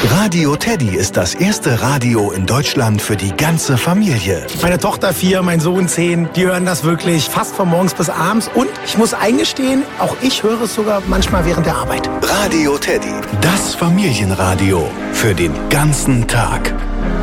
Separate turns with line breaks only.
Radio Teddy ist das erste Radio in Deutschland für die ganze Familie.
Meine Tochter 4, mein Sohn 10, die hören das wirklich fast von morgens bis abends. Und ich muss eingestehen, auch ich höre es sogar manchmal während der Arbeit.
Radio Teddy, das Familienradio für den ganzen Tag.